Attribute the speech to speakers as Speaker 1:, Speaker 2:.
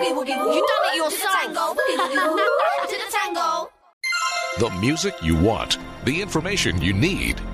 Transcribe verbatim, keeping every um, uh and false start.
Speaker 1: boogie, woogie, woo. You done it yourself. Tango, boogie, woogie, woo. To the tango.
Speaker 2: The music you want, the information you need.